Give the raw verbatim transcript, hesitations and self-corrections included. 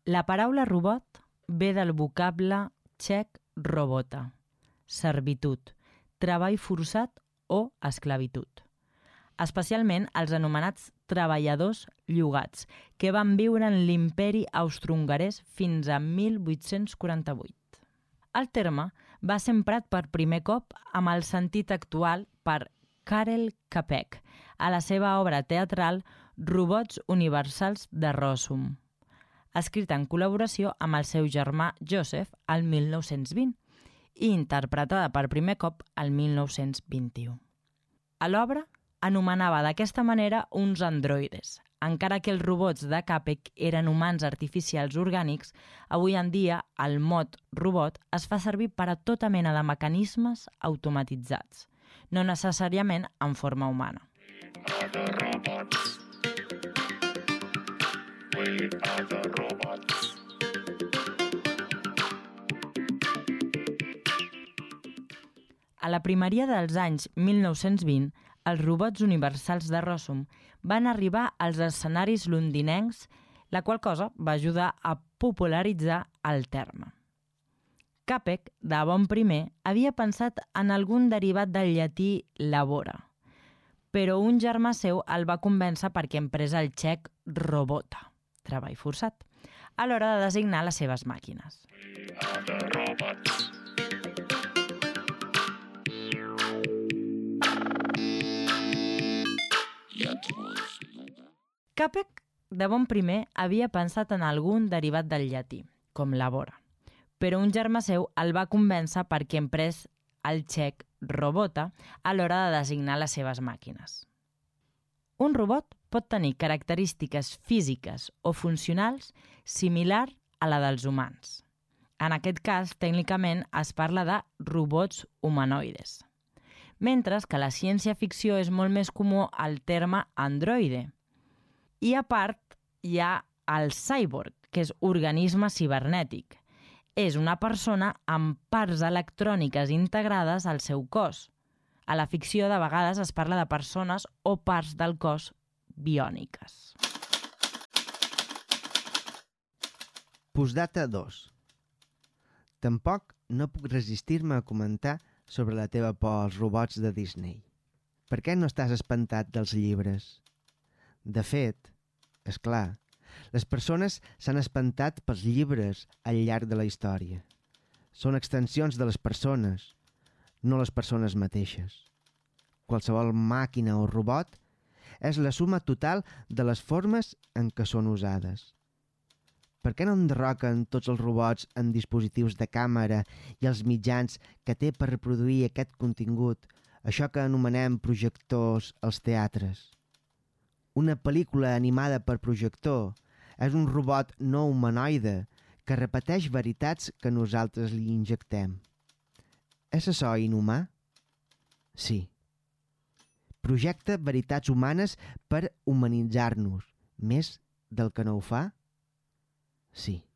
La paraula robot ve del vocable txec robota, servitud, treball forçat o esclavitud. Especialment els anomenats treballadors llogats, que van viure en l'imperi austrohongarès fins a mil vuit-cents quaranta-vuit. El terme va ser emprat per primer cop amb el sentit actual per Karel Čapek a la seva obra teatral Robots universals de Rossum, escrita en col·laboració amb el seu germà Joseph al mil nou-cents vint i interpretada per primer cop al mil nou-cents vint-i-u. A l'obra anomenava d'aquesta manera uns androides. Encara que els robots de Čapek eren humans artificials orgànics, avui en dia el mot robot es fa servir per a tota mena de mecanismes automatitzats, no necessàriament en forma humana. We are the robots. We are the robots. A la primeria dels anys mil nou-cents vint, els robots universals de Rossum van arribar als escenaris londinencs, la qual cosa va ajudar a popularitzar el terme. Čapek, de bon primer, havia pensat en algun derivat del llatí labora, però un germà seu el va convèncer perquè emprés el txec robota, treball forçat, a l'hora de designar les seves màquines. We are the robots. Čapek, de bon primer, havia pensat en algun derivat del llatí, com labora, però un germà seu el va convèncer perquè emprés el txec robota a l'hora de designar les seves màquines. Un robot pot tenir característiques físiques o funcionals similar a la dels humans. En aquest cas, tècnicament, es parla de robots humanoides, mentre que a la ciència-ficció és molt més comú el terme androide. I a part, hi ha el cyborg, que és organisme cibernètic. És una persona amb parts electròniques integrades al seu cos. A la ficció, de vegades, es parla de persones o parts del cos biòniques. Postdata dos. Tampoc no puc resistir-me a comentar sobre la teva por als robots de Disney. Per què no estàs espantat dels llibres? De fet, és clar, les persones s'han espantat pels llibres al llarg de la història. Són extensions de les persones, no les persones mateixes. Qualsevol màquina o robot és la suma total de les formes en què són usades. Per què no enderroquen tots els robots amb dispositius de càmera i els mitjans que té per reproduir aquest contingut, això que anomenem projectors als teatres? Una pel·lícula animada per projector és un robot no humanoide que repeteix veritats que nosaltres li injectem. És això inhumà? Sí. Projecta veritats humanes per humanitzar-nos, més del que no ho fa? Sí.